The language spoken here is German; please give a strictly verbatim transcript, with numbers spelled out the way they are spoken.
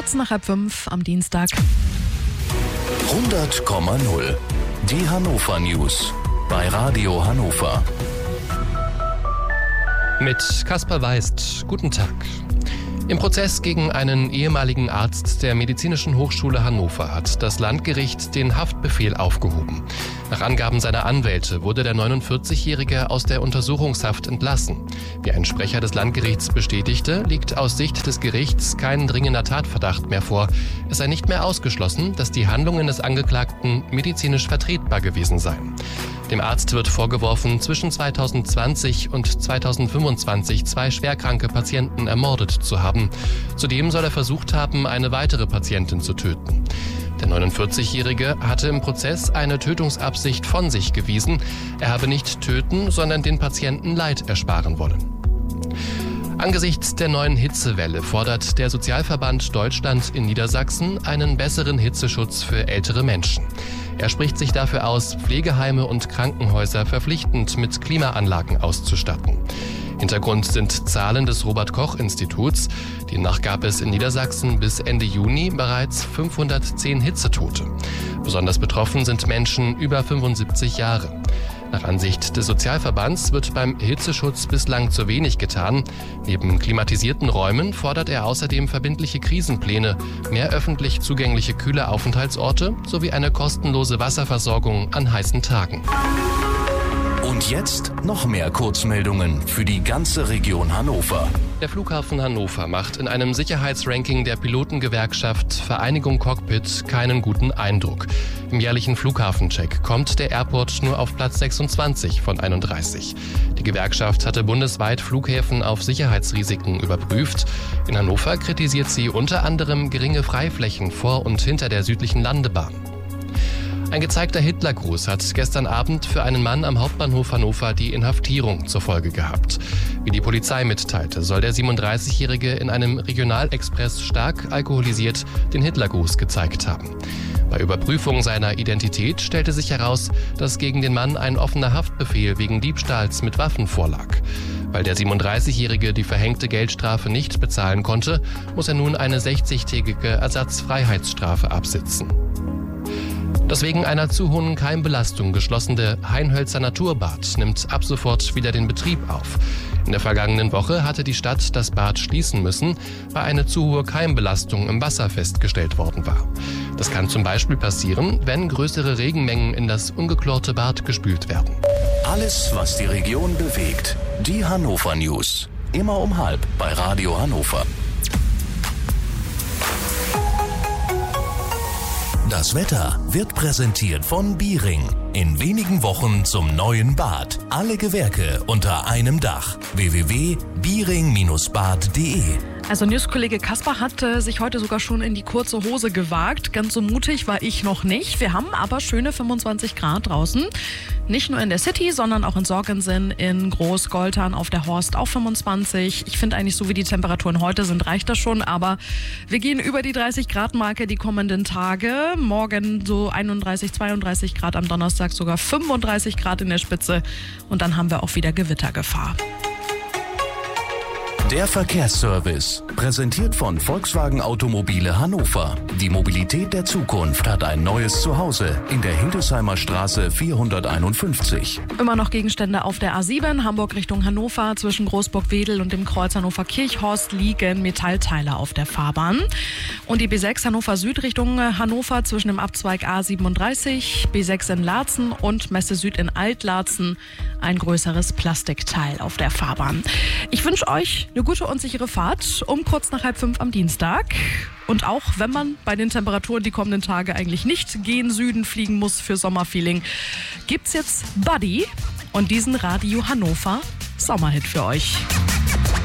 Kurz nach halb fünf am Dienstag. hundert Komma null. Die Hannover News bei Radio Hannover. Mit Kaspar Weist. Guten Tag. Im Prozess gegen einen ehemaligen Arzt der Medizinischen Hochschule Hannover hat das Landgericht den Haftbefehl aufgehoben. Nach Angaben seiner Anwälte wurde der neunundvierzigjährige aus der Untersuchungshaft entlassen. Wie ein Sprecher des Landgerichts bestätigte, liegt aus Sicht des Gerichts kein dringender Tatverdacht mehr vor. Es sei nicht mehr ausgeschlossen, dass die Handlungen des Angeklagten medizinisch vertretbar gewesen seien. Dem Arzt wird vorgeworfen, zwischen zweitausendzwanzig und zweitausendfünfundzwanzig zwei schwerkranke Patienten ermordet zu haben. Zudem soll er versucht haben, eine weitere Patientin zu töten. Der neunundvierzigjährige hatte im Prozess eine Tötungsabsicht von sich gewiesen. Er habe nicht töten, sondern den Patienten Leid ersparen wollen. Angesichts der neuen Hitzewelle fordert der Sozialverband Deutschland in Niedersachsen einen besseren Hitzeschutz für ältere Menschen. Er spricht sich dafür aus, Pflegeheime und Krankenhäuser verpflichtend mit Klimaanlagen auszustatten. Hintergrund sind Zahlen des Robert-Koch-Instituts. Demnach gab es in Niedersachsen bis Ende Juni bereits fünfhundertzehn Hitzetote. Besonders betroffen sind Menschen über fünfundsiebzig Jahre. Nach Ansicht des Sozialverbands wird beim Hitzeschutz bislang zu wenig getan. Neben klimatisierten Räumen fordert er außerdem verbindliche Krisenpläne, mehr öffentlich zugängliche kühle Aufenthaltsorte sowie eine kostenlose Wasserversorgung an heißen Tagen. Und jetzt noch mehr Kurzmeldungen für die ganze Region Hannover. Der Flughafen Hannover macht in einem Sicherheitsranking der Pilotengewerkschaft Vereinigung Cockpit keinen guten Eindruck. Im jährlichen Flughafencheck kommt der Airport nur auf Platz sechsundzwanzig von einunddreißig. Die Gewerkschaft hatte bundesweit Flughäfen auf Sicherheitsrisiken überprüft. In Hannover kritisiert sie unter anderem geringe Freiflächen vor und hinter der südlichen Landebahn. Ein gezeigter Hitlergruß hat gestern Abend für einen Mann am Hauptbahnhof Hannover die Inhaftierung zur Folge gehabt. Wie die Polizei mitteilte, soll der siebenunddreißigjährige in einem Regionalexpress stark alkoholisiert den Hitlergruß gezeigt haben. Bei Überprüfung seiner Identität stellte sich heraus, dass gegen den Mann ein offener Haftbefehl wegen Diebstahls mit Waffen vorlag. Weil der siebenunddreißigjährige die verhängte Geldstrafe nicht bezahlen konnte, muss er nun eine sechzigtägige Ersatzfreiheitsstrafe absitzen. Das wegen einer zu hohen Keimbelastung geschlossene Hainhölzer Naturbad nimmt ab sofort wieder den Betrieb auf. In der vergangenen Woche hatte die Stadt das Bad schließen müssen, weil eine zu hohe Keimbelastung im Wasser festgestellt worden war. Das kann zum Beispiel passieren, wenn größere Regenmengen in das ungeklorte Bad gespült werden. Alles, was die Region bewegt. Die Hannover News. Immer um halb bei Radio Hannover. Das Wetter wird präsentiert von Biering. In wenigen Wochen zum neuen Bad. Alle Gewerke unter einem Dach. w w w punkt biering Bindestrich bad punkt de. Also Newskollege Kaspar hat äh, sich heute sogar schon in die kurze Hose gewagt. Ganz so mutig war ich noch nicht. Wir haben aber schöne fünfundzwanzig Grad draußen. Nicht nur in der City, sondern auch in Sorgensen, in Großgoltern, auf der Horst auch fünfundzwanzig. Ich finde eigentlich, so wie die Temperaturen heute sind, reicht das schon. Aber wir gehen über die dreißig Grad Marke die kommenden Tage. Morgen so einunddreißig, zweiunddreißig Grad, am Donnerstag sogar fünfunddreißig Grad in der Spitze. Und dann haben wir auch wieder Gewittergefahr. Der Verkehrsservice, präsentiert von Volkswagen Automobile Hannover. Die Mobilität der Zukunft hat ein neues Zuhause in der Hildesheimer Straße vierhunderteinundfünfzig. Immer noch Gegenstände auf der A sieben, Hamburg Richtung Hannover. Zwischen Großburg-Wedel und dem Kreuz Hannover-Kirchhorst liegen Metallteile auf der Fahrbahn. Und die B sechs Hannover Süd Richtung Hannover zwischen dem Abzweig A siebenunddreißig, B sechs in Laatzen und Messe Süd in Altlaatzen. Ein größeres Plastikteil auf der Fahrbahn. Ich wünsche euch eine gute und sichere Fahrt um kurz nach halb fünf am Dienstag. Und auch wenn man bei den Temperaturen die kommenden Tage eigentlich nicht gen Süden fliegen muss für Sommerfeeling, gibt's jetzt Buddy und diesen Radio Hannover Sommerhit für euch.